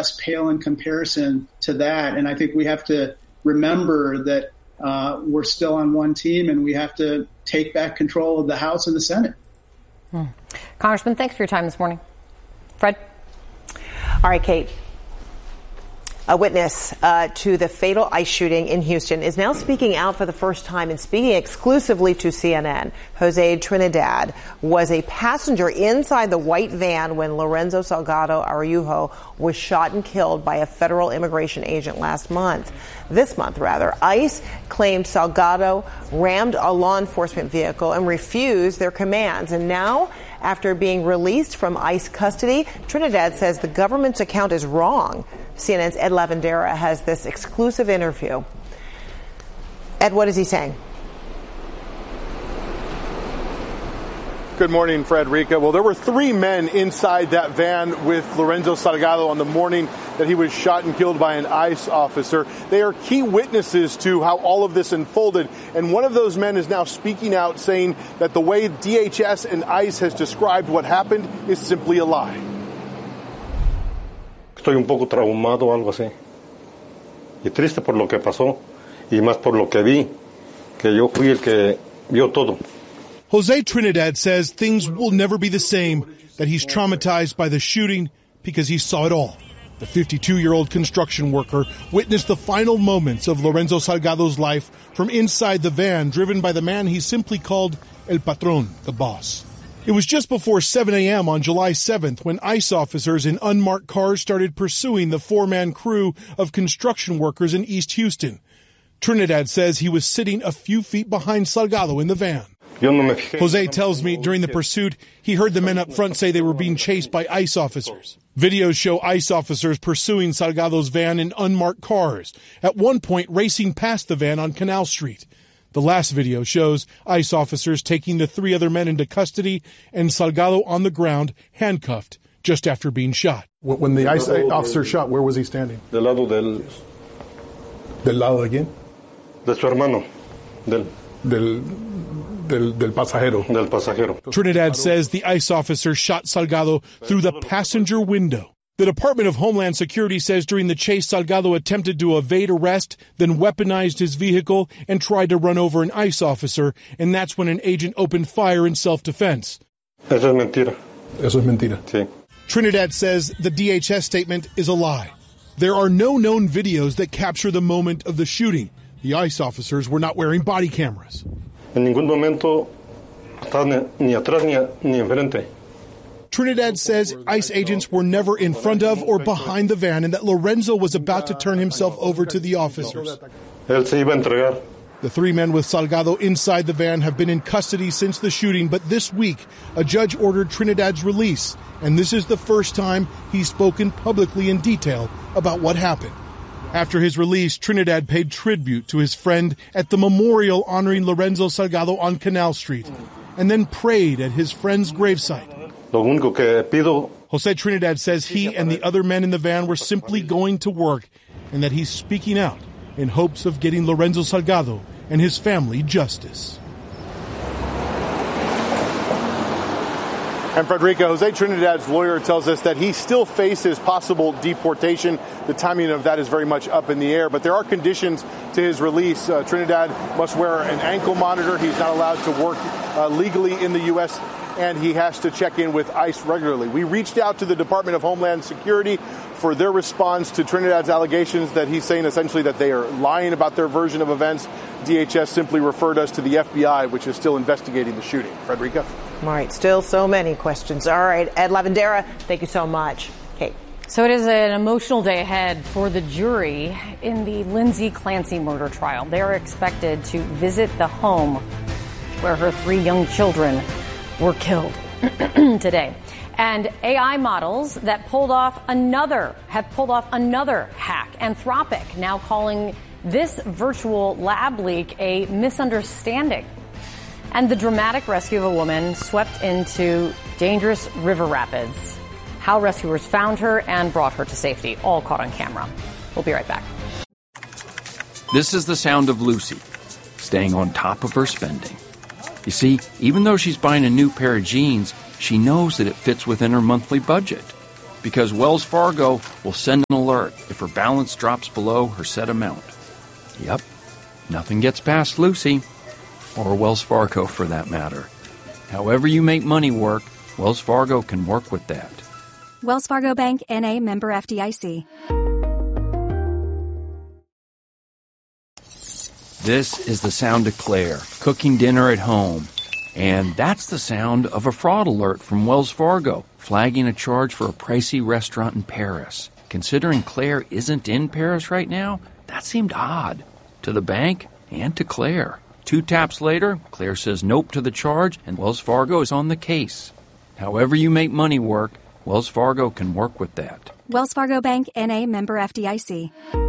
arrests pale in comparison to that. And I think we have to remember that we're still on one team, and we have to take back control of the House and the Senate. Congressman, thanks for your time this morning. Fred? All right, Kate. A witness to the fatal ICE shooting in Houston is now speaking out for the first time and speaking exclusively to CNN. Jose Trinidad was a passenger inside the white van when Lorenzo Salgado Araujo was shot and killed by a federal immigration agent this month. ICE claimed Salgado rammed a law enforcement vehicle and refused their commands. And now, after being released from ICE custody, Trinidad says the government's account is wrong. CNN's Ed Lavandera has this exclusive interview. Ed, what is he saying? Good morning, Frederica. Well, there were 3 men inside that van with Lorenzo Salgado on the morning that he was shot and killed by an ICE officer. They are key witnesses to how all of this unfolded. And one of those men is now speaking out, saying that the way DHS and ICE has described what happened is simply a lie. Estoy un poco traumado o algo así. Y triste por lo que pasó y más por lo que vi, que yo fui el que vio todo. Jose Trinidad says things will never be the same, that he's traumatized by the shooting because he saw it all. The 52-year-old construction worker witnessed the final moments of Lorenzo Salgado's life from inside the van driven by the man he simply called El Patron, the boss. It was just before 7 a.m. on July 7th when ICE officers in unmarked cars started pursuing the 4-man crew of construction workers in East Houston. Trinidad says he was sitting a few feet behind Salgado in the van. Jose tells me during the pursuit, he heard the men up front say they were being chased by ICE officers. Videos show ICE officers pursuing Salgado's van in unmarked cars, at one point racing past the van on Canal Street. The last video shows ICE officers taking the 3 other men into custody and Salgado on the ground, handcuffed, just after being shot. When the ICE officer shot, where was he standing? Del lado del lado de quién? De su hermano. Del pasajero. Del pasajero. Trinidad says the ICE officer shot Salgado through the passenger window. The Department of Homeland Security says during the chase, Salgado attempted to evade arrest, then weaponized his vehicle and tried to run over an ICE officer, and that's when an agent opened fire in self-defense. Eso es mentira. Eso es mentira. Sí. Trinidad says the DHS statement is a lie. There are no known videos that capture the moment of the shooting. The ICE officers were not wearing body cameras. En ningún momento estaba ni atrás ni enfrente. Trinidad says ICE agents were never in front of or behind the van and that Lorenzo was about to turn himself over to the officers. Él se iba a entregar. The 3 men with Salgado inside the van have been in custody since the shooting, but this week a judge ordered Trinidad's release, and this is the first time he's spoken publicly in detail about what happened. After his release, Trinidad paid tribute to his friend at the memorial honoring Lorenzo Salgado on Canal Street, and then prayed at his friend's gravesite. Lo único que pido. Jose Trinidad says he and the other men in the van were simply going to work and that he's speaking out in hopes of getting Lorenzo Salgado and his family justice. And Frederica, Jose Trinidad's lawyer tells us that he still faces possible deportation. The timing of that is very much up in the air, but there are conditions to his release. Trinidad must wear an ankle monitor. He's not allowed to work legally in the U.S., and he has to check in with ICE regularly. We reached out to the Department of Homeland Security for their response to Trinidad's allegations that he's saying essentially that they are lying about their version of events. DHS simply referred us to the FBI, which is still investigating the shooting. Frederica? All right, still so many questions. All right, Ed Lavandera, thank you so much. Kate. So it is an emotional day ahead for the jury in the Lindsay Clancy murder trial. They are expected to visit the home where her 3 young children were killed today. And AI models that have pulled off another hack. Anthropic now calling this virtual lab leak a misunderstanding. And the dramatic rescue of a woman swept into dangerous river rapids. How rescuers found her and brought her to safety, all caught on camera. We'll be right back. This is the sound of Lucy, staying on top of her spending. You see, even though she's buying a new pair of jeans, she knows that it fits within her monthly budget. because Wells Fargo will send an alert if her balance drops below her set amount. Yep, nothing gets past Lucy, or Wells Fargo for that matter. However you make money work, Wells Fargo can work with that. Wells Fargo Bank, N.A., member FDIC. This is the sound of Claire cooking dinner at home. And that's the sound of a fraud alert from Wells Fargo, flagging a charge for a pricey restaurant in Paris. Considering Claire isn't in Paris right now, that seemed odd to the bank and to Claire. 2 taps later, Claire says nope to the charge, and Wells Fargo is on the case. However you make money work, Wells Fargo can work with that. Wells Fargo Bank, N.A., member FDIC.